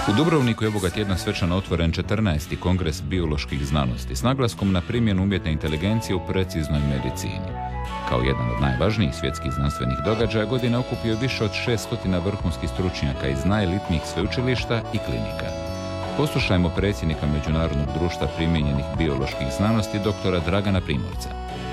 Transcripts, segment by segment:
U Dubrovniku je ovoga tjedna svečano otvoren 14. kongres bioloških znanosti s naglaskom na primjenu umjetne inteligencije u preciznoj medicini. Kao jedan od najvažnijih svjetskih znanstvenih događaja godine okupio je više od 600 vrhunskih stručnjaka iz najelitnijih sveučilišta i klinika. Poslušajmo predsjednika Međunarodnog društva primijenjenih bioloških znanosti doktora Dragana Primorca.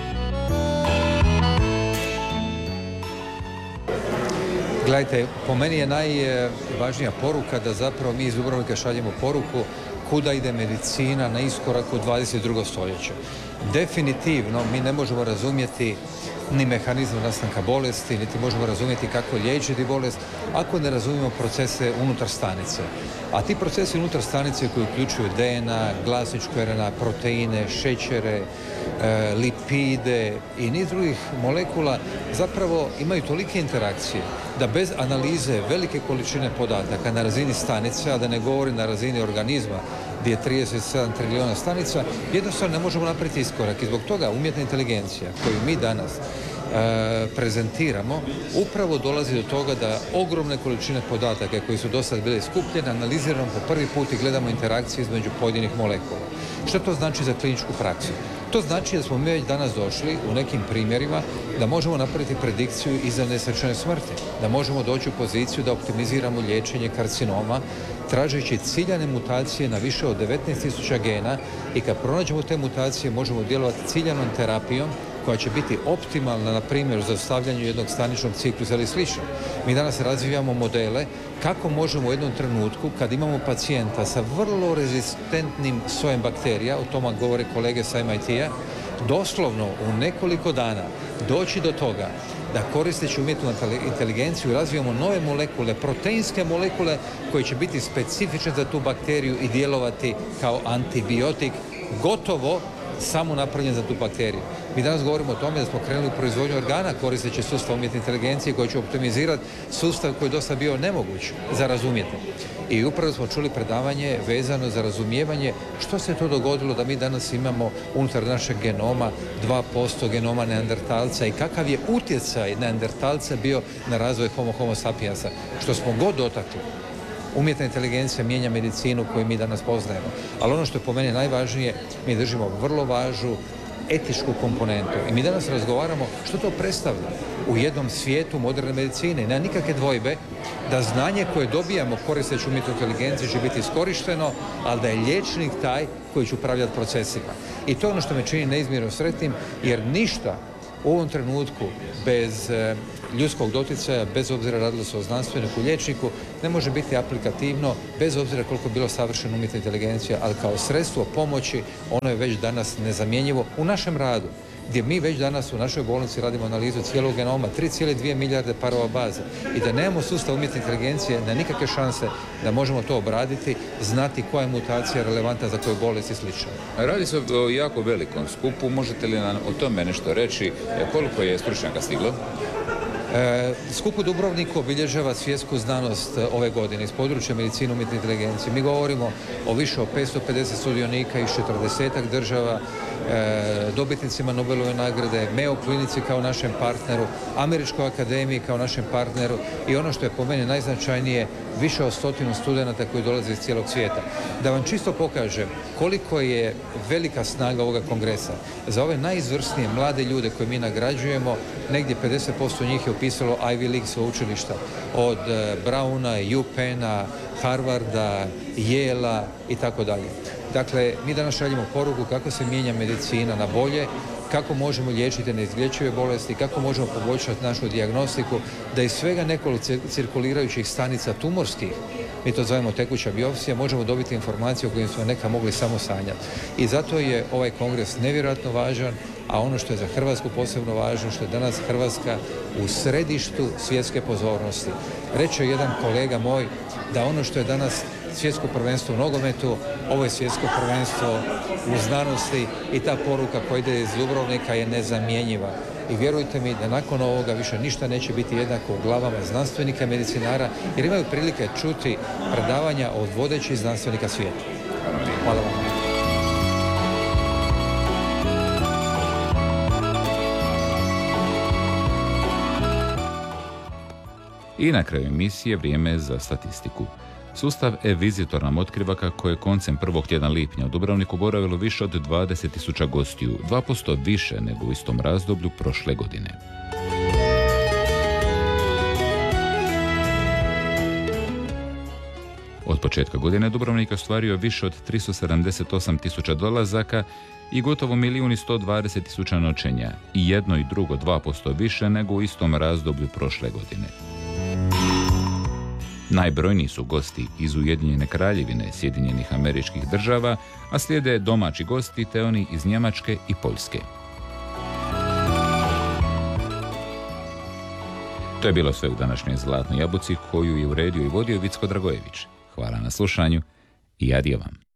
Gledajte, po meni je najvažnija poruka da zapravo mi iz Dubrovnika šaljemo poruku kuda ide medicina na iskoraku 22. stoljeća. Definitivno mi ne možemo razumjeti ni mehanizam nastanka bolesti, niti možemo razumjeti kako liječiti bolest ako ne razumijemo procese unutar stanice. A ti procesi unutar stanice koji uključuju DNA, glasničku RNA, proteine, šećere, lipide i niz drugih molekula zapravo imaju tolike interakcije da bez analize velike količine podataka na razini stanice, a da ne govorim na razini organizma gdje je 37 trilijona stanica, jednostavno ne možemo napraviti iskorak. I zbog toga umjetna inteligencija koju mi danas prezentiramo upravo dolazi do toga da ogromne količine podataka koji su do sad bile skupljene analiziramo po prvi put i gledamo interakcije između pojedinih molekula. Što to znači za kliničku praksu? To znači da smo mi već danas došli u nekim primjerima da možemo napraviti predikciju izravne srčane smrti, da možemo doći u poziciju da optimiziramo liječenje karcinoma tražeći ciljane mutacije na više od 19.000 gena i kad pronađemo te mutacije možemo djelovati ciljanom terapijom koja će biti optimalna, na primjer, u zaustavljanju jednog staničnog ciklusa ili slično. Mi danas razvijamo modele kako možemo u jednom trenutku, kad imamo pacijenta sa vrlo rezistentnim sojem bakterija, o tome govore kolege sa MIT-a, doslovno u nekoliko dana doći do toga da koristeći umjetnu inteligenciju razvijamo nove molekule, proteinske molekule koje će biti specifične za tu bakteriju i djelovati kao antibiotik, gotovo samo napravljen za tu bakteriju. Mi danas govorimo o tome da smo krenuli u proizvodnju organa koristeći sustav umjetne inteligencije koji će optimizirati sustav koji je dosta bio nemoguć za razumjeti. I upravo smo čuli predavanje vezano za razumijevanje što se to dogodilo da mi danas imamo unutar našeg genoma 2% genoma neandertalca i kakav je utjecaj neandertalca bio na razvoj homo sapiensa. Što smo god dotakli. Umjetna inteligencija mijenja medicinu koju mi danas poznajemo. Ali ono što je po meni najvažnije, mi držimo vrlo važnu etičku komponentu. I mi danas razgovaramo što to predstavlja u jednom svijetu moderne medicine. Nema nikakve dvojbe da znanje koje dobijamo koristeći umjetnu inteligenciju će biti iskorišteno, ali da je liječnik taj koji će upravljati procesima. I to je ono što me čini neizmjerno sretnim, jer ništa u ovom trenutku bez ljudskog doticaja, bez obzira radilo se o znanstveniku, liječniku, ne može biti aplikativno, bez obzira koliko je bilo savršena umjetna inteligencija, ali kao sredstvo pomoći ono je već danas nezamjenjivo u našem radu, gdje mi već danas u našoj bolnici radimo analizu cijelog genoma, 3,2 milijarde parova baze i da nemamo sustav umjetne inteligencije, na nikakve šanse da možemo to obraditi, znati koja je mutacija relevantna za koju bolest i slično. Radi se o jako velikom skupu, možete li nam o tome nešto reći, koliko je stručnjaka stiglo? Skup u Dubrovniku obilježava svjetsku znanost ove godine iz područja medicine umjetne inteligencije. Mi govorimo o više od 550 sudionika iz 40-ak država, dobitnicima Nobelove nagrade, Mayo klinici kao našem partneru, Američkoj akademiji kao našem partneru i ono što je po meni najznačajnije, više od 100 studenata koji dolaze iz cijelog svijeta. Da vam čisto pokažem koliko je velika snaga ovoga kongresa. Za ove najizvrsnije mlade ljude koje mi nagrađujemo, negdje 50% njih je upisalo Ivy League sveučilišta, od Browna, UPenna, Harvarda, Yale-a i tako dalje. Dakle, mi danas šaljemo poruku kako se mijenja medicina na bolje, kako možemo liječiti neizlječive bolesti, kako možemo poboljšati našu dijagnostiku, da iz svega nekoliko cirkulirajućih stanica tumorskih, mi to zovemo tekuća biopsija, možemo dobiti informacije o kojim smo neka mogli samo sanjati. I zato je ovaj kongres nevjerojatno važan, a ono što je za Hrvatsku posebno važno, što je danas Hrvatska u središtu svjetske pozornosti. Reče jedan kolega moj da ono što je danas svjetsko prvenstvo u nogometu, ovo je svjetsko prvenstvo u znanosti i ta poruka koja ide iz Dubrovnika je nezamjenjiva. I vjerujte mi da nakon ovoga više ništa neće biti jednako u glavama znanstvenika i medicinara, jer imaju prilike čuti predavanja od vodećih znanstvenika svijeta. Hvala vam. I na kraju emisije vrijeme za statistiku. Sustav e-Visitor nam otkriva kako je koncem prvog tjedna lipnja u Dubrovniku boravilo više od 20.000 gostiju, 2% više nego u istom razdoblju prošle godine. Od početka godine Dubrovnik je ostvario više od 378.000 dolazaka i gotovo 1.120.000 noćenja, i jedno i drugo 2% više nego u istom razdoblju prošle godine. Najbrojniji su gosti iz Ujedinjene Kraljevine, Sjedinjenih Američkih Država, a slijede domaći gosti te oni iz Njemačke i Poljske. To je bilo sve u današnjoj Zlatnoj jabuci koju je uredio i vodio Vicko Dragojević. Hvala na slušanju i adijo vam.